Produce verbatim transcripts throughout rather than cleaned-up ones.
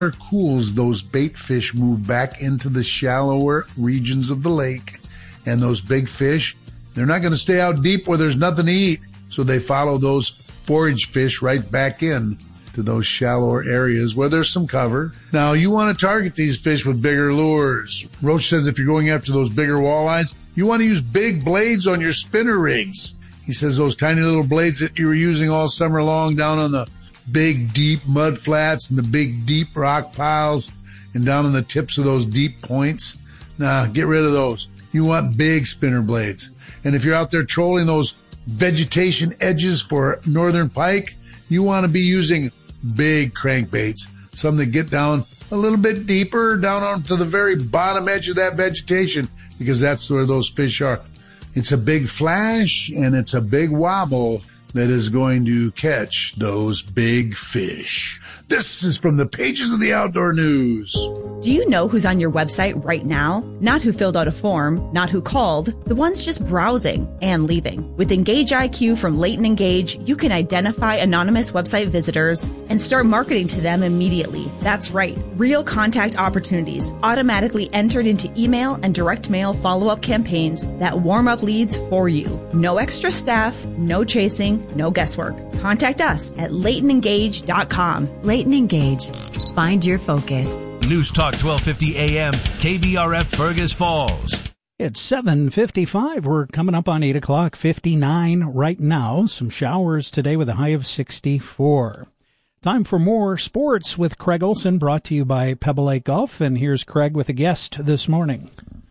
cools, those bait fish move back into the shallower regions of the lake. And those big fish, they're not going to stay out deep where there's nothing to eat. So they follow those forage fish right back in to those shallower areas where there's some cover. Now, you want to target these fish with bigger lures. Roach says if you're going after those bigger walleyes, you want to use big blades on your spinner rigs. He says those tiny little blades that you were using all summer long down on the big, deep mud flats and the big, deep rock piles and down on the tips of those deep points. Nah, get rid of those. You want big spinner blades. And if you're out there trolling those vegetation edges for northern pike, you want to be using big crankbaits, some that get down a little bit deeper, down onto the very bottom edge of that vegetation, because that's where those fish are. It's a big flash and it's a big wobble that is going to catch those big fish. This is from the pages of the Outdoor News. Do you know who's on your website right now? Not who filled out a form, not who called, the ones just browsing and leaving. With Engage I Q from Leighton Engage, you can identify anonymous website visitors and start marketing to them immediately. That's right. Real contact opportunities automatically entered into email and direct mail follow-up campaigns that warm up leads for you. No extra staff, no chasing, no guesswork. Contact us at leighton engage dot com. Leighton Engage. Find your focus. News Talk twelve fifty A M, K B R F Fergus Falls. It's seven fifty-five. We're coming up on eight o'clock, fifty-nine right now. Some showers today with a high of sixty-four. Time for more sports with Craig Olson, brought to you by Pebble Lake Golf. And here's Craig with a guest this morning.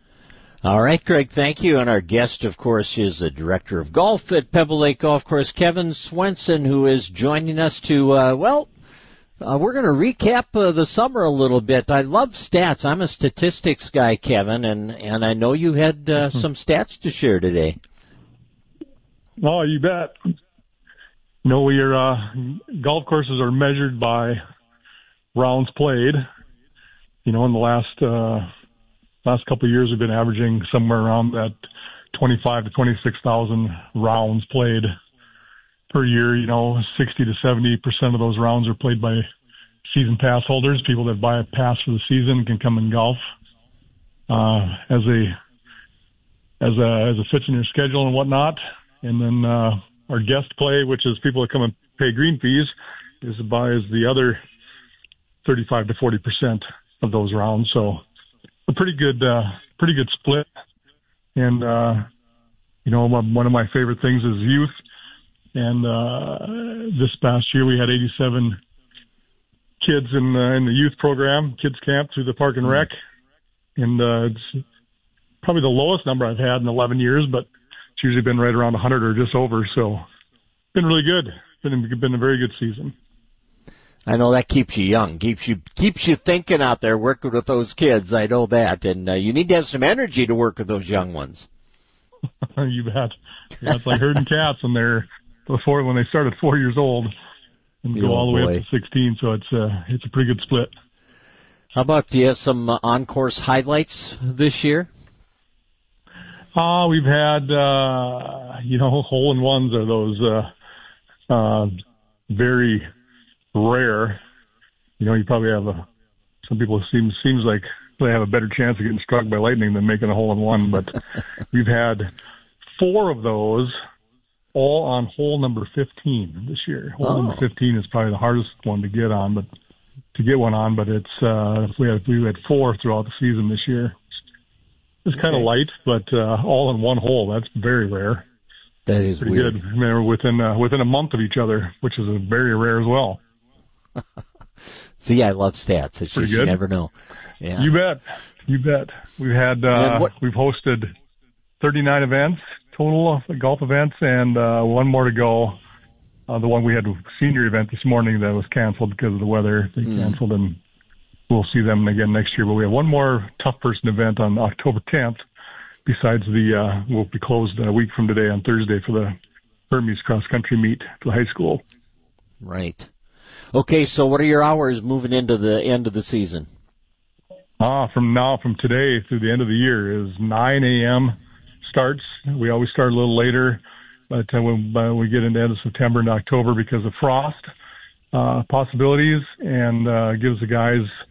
All right, Craig, thank you. And our guest, of course, is the director of golf at Pebble Lake Golf Course, Kevin Swenson, who is joining us to, uh, well, Uh, we're going to recap uh, the summer a little bit. I love stats. I'm a statistics guy, Kevin, and, and I know you had uh, some stats to share today. Oh, you bet. No, your uh, golf courses are measured by rounds played. You know, in the last uh, last couple of years, we've been averaging somewhere around that twenty-five to twenty-six thousand rounds played per year. You know, sixty to seventy percent of those rounds are played by season pass holders. People that buy a pass for the season can come and golf uh, as a as a as a fits in your schedule and whatnot. And then uh, our guest play, which is people that come and pay green fees, is buys the other thirty-five to forty percent of those rounds. So a pretty good uh, pretty good split. And uh, you know, one of my favorite things is youth. And uh, this past year, we had eighty-seven kids in uh, in the youth program, kids camp through the Park and Rec, and uh, it's probably the lowest number I've had in eleven years, but it's usually been right around one hundred or just over. So, it's been really good. It's been been a very good season. I know that keeps you young, keeps you keeps you thinking out there, working with those kids. I know that, and uh, you need to have some energy to work with those young ones. You bet. Yeah, it's like herding cats when they're before when they start at four years old and go oh, all the way boy. up to sixteen. So it's uh, it's a pretty good split. How about, do you have some uh, on-course highlights this year? Uh, we've had, uh, you know, hole-in-ones are those uh, uh, very rare. You know, you probably have a, some people seem seems like they have a better chance of getting struck by lightning than making a hole-in-one. But we've had four of those, all on hole number fifteen this year. Hole oh. number fifteen is probably the hardest one to get on, but to get one on. But it's uh, we had we had four throughout the season this year. It's kind of Okay. light, but uh, all in one hole. That's very rare. That is Pretty weird. good. I mean, we're within uh, within a month of each other, which is a very rare as well. See, I love stats. It's Pretty just you good. never know. Yeah. You bet. You bet. We've had uh, what- we've hosted thirty-nine events total of golf events, and uh, one more to go. Uh, the one we had senior event this morning that was canceled because of the weather. They Mm. canceled, and we'll see them again next year. But we have one more tough person event on October tenth. Besides the, uh, we'll be closed a week from today on Thursday for the Hermes cross country meet to the high school. Right. Okay, so what are your hours moving into the end of the season? Ah, from now, from today through the end of the year is nine a.m. starts. We always start a little later, but uh, when uh, we get into the end of September and October because of frost, uh, possibilities and uh, gives the guys